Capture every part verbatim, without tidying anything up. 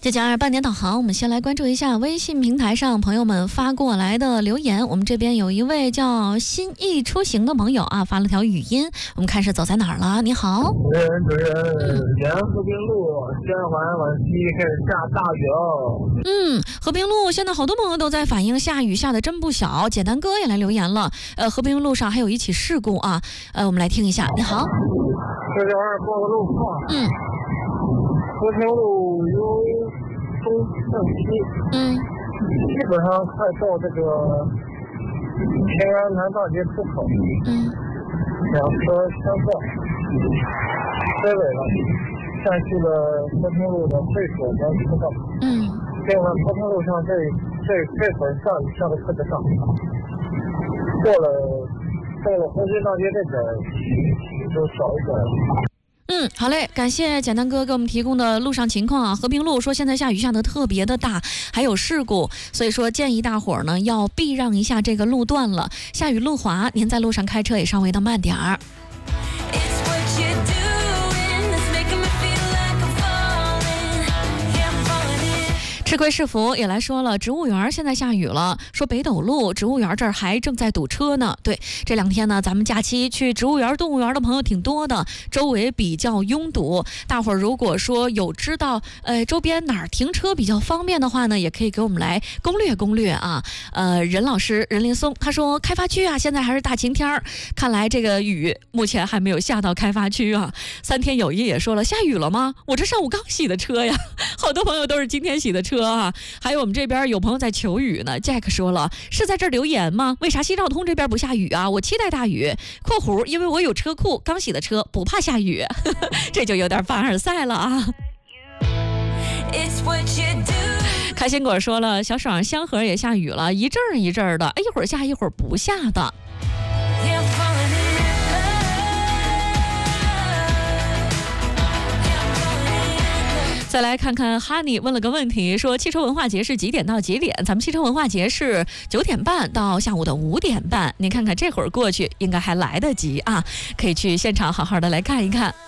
这讲半点导航，我们先来关注一下微信平台上朋友们发过来的留言。我们这边有一位叫心意出行的朋友啊，发了条语音，我们看是走在哪儿了。你好， 主持人，主持人，沿和平路宣环往西开始下大雨哦。 嗯，和平路现在好多朋友都在反映下雨下的真不小。简单哥也来留言了，呃，和平路上还有一起事故啊，呃，我们来听一下。你好， 这这玩意儿报个路况。 嗯， 和平路由东向西， 嗯， 基本上快到这个平安南大街出口， 嗯， 两车相撞，追尾了，占据了和平路的最左边车道。 嗯， 另外和平路上这这这会儿下雨下的特别大，过了到了红军大街这边雨就少一点了。 嗯，好嘞，感谢简单哥给我们提供的路上情况啊。和平路说现在下雨下得特别的大，还有事故，所以说建议大伙儿呢要避让一下这个路段了。下雨路滑，您在路上开车也稍微的慢点儿。吃亏是福也来说了，植物园现在下雨了，说北斗路植物园这儿还正在堵车呢。对，这两天呢，咱们假期去植物园、动物园的朋友挺多的，周围比较拥堵。大伙儿如果说有知道，呃，周边哪儿停车比较方便的话呢，也可以给我们来攻略攻略啊。呃，任老师任林松他说，开发区啊，现在还是大晴天儿，看来这个雨目前还没有下到开发区啊。三天有一也说了，下雨了吗？我这上午刚洗的车呀，好多朋友都是今天洗的车。啊，还有我们这边有朋友在求雨呢。Jack 说了，是在这儿留言吗？为啥西兆通这边不下雨啊？我期待大雨。括弧，因为我有车库，刚洗的车，不怕下雨。这就有点凡尔赛了啊。开心果说了，小爽香河也下雨了，一阵儿一阵儿的，一会儿下一会儿不下的。再来看看哈尼问了个问题，说汽车文化节是几点到几点？咱们汽车文化节是九点半到下午的五点半，您看看这会儿过去应该还来得及啊，可以去现场好好的来看一看。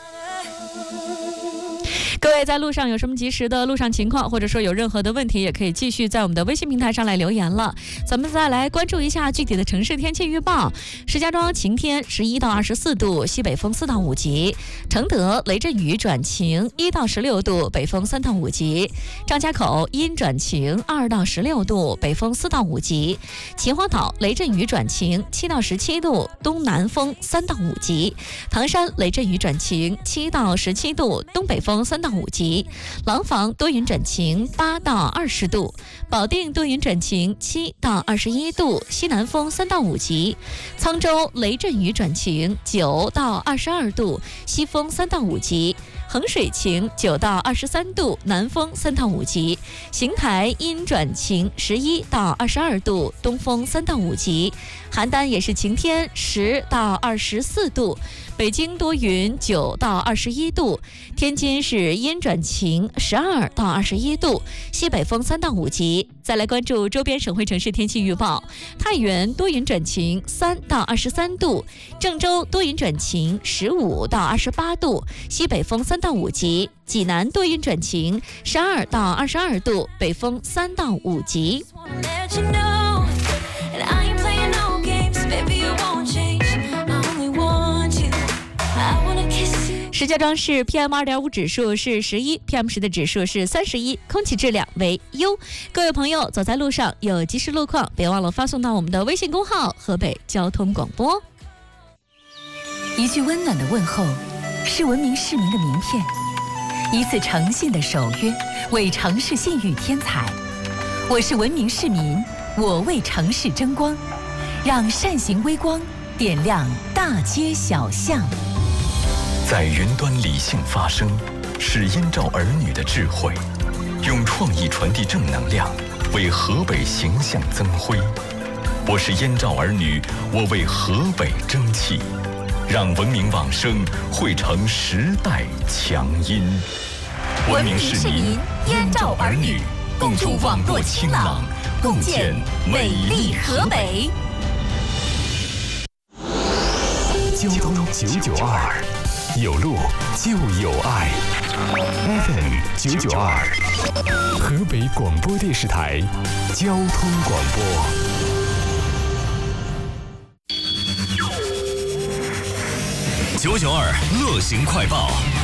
各位在路上有什么及时的路上情况，或者说有任何的问题，也可以继续在我们的微信平台上来留言了。咱们再来关注一下具体的城市天气预报。石家庄晴天，十一到二十四度，西北风四到五级；承德雷阵雨转晴，一到十六度，北风三到五级；张家口阴转晴，二到十六度，北风四到五级；秦皇岛雷阵雨转晴，七到十七度，东南风三到五级；唐山雷阵雨转晴，七到十七度，东北风三到五级；廊坊多云转晴，八到二十度；保定多云转晴，七到二十一度，西南风三到五级；沧州雷阵雨转晴，九到二十二度，西风三到五级；衡水晴，九到二十三度，南风三到五级；邢台阴转晴，十一到二十二度，东风三到五级；邯郸也是晴天，十到二十四度；北京多云，九到二十一度；天津是阴转晴，十二到二十一度，西北风三到五级。再来关注周边省会城市天气预报：太原多云转晴，三到二十三度；郑州多云转晴，十五到二十八度，西北风三到五级；济南多云转晴，十二到二十二度，北风三到五级。石家庄市 P M 二点五 指数是十一 ，P M 十的指数是三十一，空气质量为优。各位朋友，走在路上有即时路况，别忘了发送到我们的微信公号河北交通广播。 一句温暖的问候，是文明市民的名片；一次诚信的守约，为城市信誉添彩。我是文明市民，我为城市争光，让善行微光点亮大街小巷。 在云端理性发声，是燕赵儿女的智慧，用创意传递正能量，为河北形象增辉。我是燕赵儿女，我为河北争气，让文明往声汇成时代强音。文明市民，燕赵儿女，共筑网络清朗，共建美丽河北。交通九九二。 有路就有爱。F M 九九二，河北广播电视台交通广播。 九九二乐行快报。